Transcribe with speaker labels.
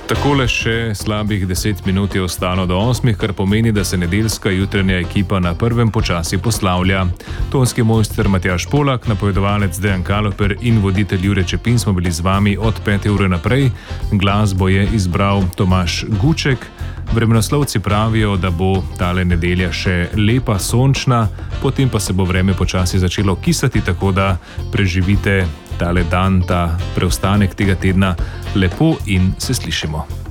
Speaker 1: Takole še slabih 10 minut je ostalo do 8, kar pomeni, da se nedeljska jutranja ekipa na prvem počasi poslavlja. Tonski mojster Matjaž Polak, napovedovalec Dejan Kaloper in voditelj Jure Čepin smo bili z vami od 5. ure naprej. Glasbo je izbral Tomaž Guček. Vremenoslovci pravijo, da bo tale nedelja še lepa, sončna, potem pa se bo vreme počasi začelo kisati, tako da preživite tale dan, ta preostanek tega tedna lepo in se slišimo.